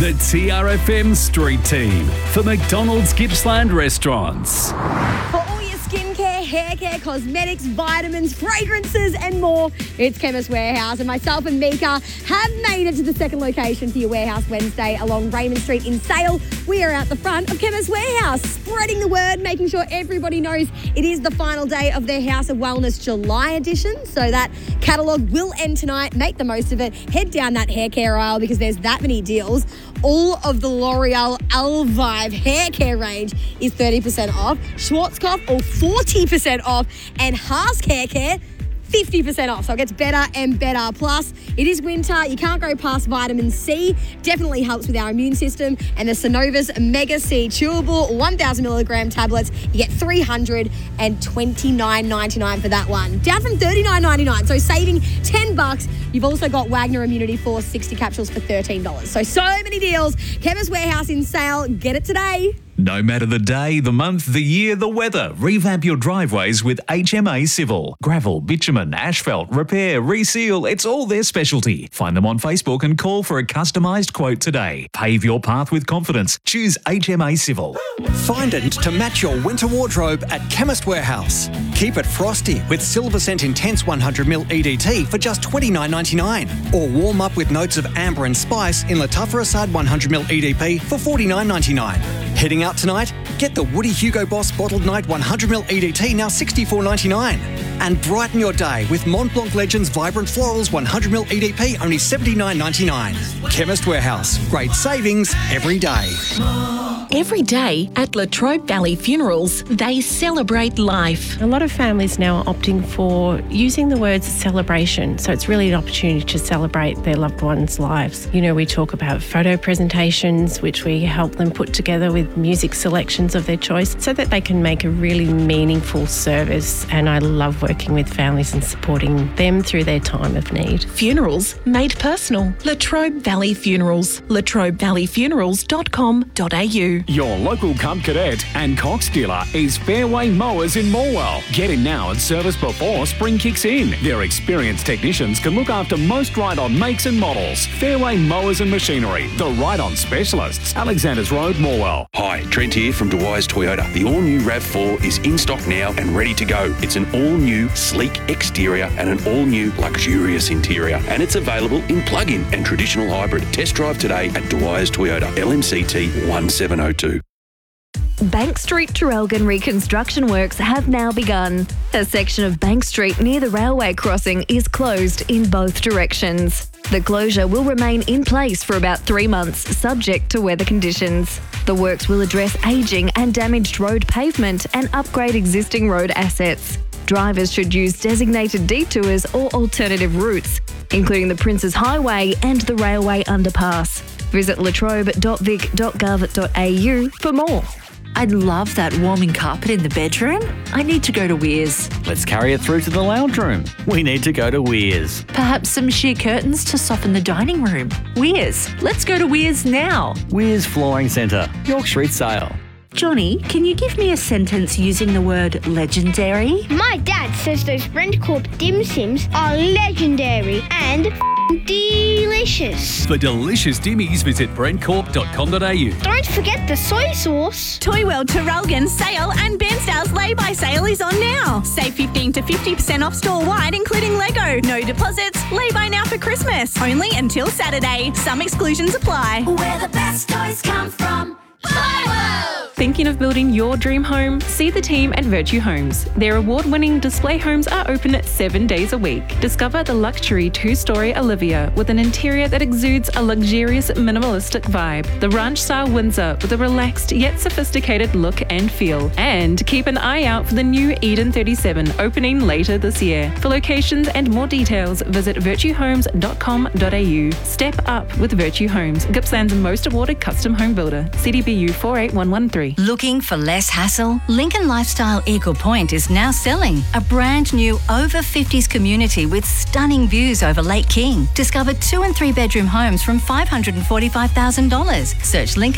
The TRFM Street Team for McDonald's Gippsland Restaurants. For all your skincare, hair care, cosmetics, vitamins, fragrances and more, it's Chemist Warehouse. And myself and Mika have made it to the second location for your Warehouse Wednesday along Raymond Street in Sale. We are out the front of Chemist Warehouse, spreading the word, making sure everybody knows it is the final day of their House of Wellness July edition. So that catalogue will end tonight. Make the most of it. Head down that hair care aisle because there's that many deals. All of the L'Oreal Elvive hair care range is 30% off. Schwarzkopf or 40% off. And Haas Hair Care, 50% off. So it gets better and better. Plus, it is winter. You can't go past vitamin C. Definitely helps with our immune system. And the Synovus Mega C Chewable 1,000 milligram tablets. You get $329.99 for that one. Down from $39.99. So saving $10. You've also got Wagner Immunity Force 60 capsules for $13. So many deals. Chemist Warehouse in Sale. Get it today. No matter the day, the month, the year, the weather, revamp your driveways with HMA Civil. Gravel, bitumen, asphalt, repair, reseal, it's all their specialty. Find them on Facebook and call for a customised quote today. Pave your path with confidence. Choose HMA Civil. Findant to match your winter wardrobe at Chemist Warehouse. Keep it frosty with Silver Scent Intense 100ml EDT for just $29.99. Or warm up with notes of amber and spice in Latafa Assad 100ml EDP for $49.99. Heading out tonight? Get the Woody Hugo Boss Bottled Night 100ml EDT, now $64.99. And brighten your day with Mont Blanc Legends Vibrant Florals 100ml EDP, only $79.99. Chemist Warehouse. Great savings every day. Every day at Latrobe Valley Funerals, they celebrate life. A lot of families now are opting for using the words celebration, so it's really an opportunity to celebrate their loved ones' lives. You know, we talk about photo presentations, which we help them put together with music selections of their choice so that they can make a really meaningful service, and I love working with families and supporting them through their time of need. Funerals made personal. Latrobe Valley Funerals. latrobevalleyfunerals.com.au. Your local Cub Cadet and Cox dealer is Fairway Mowers in Morwell. Get in now and service before spring kicks in. Their experienced technicians can look after most ride-on makes and models. Fairway Mowers and Machinery, the ride-on specialists. Alexanders Road, Morwell. Hi, Trent here from Dwyer's Toyota. The all-new RAV4 is in stock now and ready to go. It's an all-new, sleek exterior and an all-new, luxurious interior. And it's available in plug-in and traditional hybrid. Test drive today at Dwyer's Toyota, LMCT 1702. Bank Street Traralgon reconstruction works have now begun. A section of Bank Street near the railway crossing is closed in both directions. The closure will remain in place for about 3 months, subject to weather conditions. The works will address ageing and damaged road pavement and upgrade existing road assets. Drivers should use designated detours or alternative routes, including the Princes Highway and the railway underpass. Visit latrobe.vic.gov.au for more. I'd love that warming carpet in the bedroom. I need to go to Weir's. Let's carry it through to the lounge room. We need to go to Weir's. Perhaps some sheer curtains to soften the dining room. Weir's. Let's go to Weir's now. Weir's Flooring Centre, York Street Sale. Johnny, can you give me a sentence using the word legendary? My dad says those Brentcorp dim sims are legendary and delicious. For delicious dimmies, visit brentcorp.com.au. Don't forget the soy sauce. Toy World Traralgon sale and Bairnsdale's lay-by sale is on now. Save 15 to 50% off store-wide, including Lego. No deposits. Lay-by now for Christmas. Only until Saturday. Some exclusions apply. Where the best toys come from. Toy World! Thinking of building your dream home? See the team at Virtue Homes. Their award-winning display homes are open 7 days a week. Discover the luxury 2-story Olivia with an interior that exudes a luxurious minimalistic vibe. The ranch-style Windsor with a relaxed yet sophisticated look and feel. And keep an eye out for the new Eden 37 opening later this year. For locations and more details, visit virtuehomes.com.au. Step up with Virtue Homes, Gippsland's most awarded custom home builder. CDBU 48113. Looking for less hassle? Lincoln Lifestyle Eagle Point is now selling a brand new over 50s community with stunning views over Lake King. Discover 2 and 3 bedroom homes from $545,000. Search Lincoln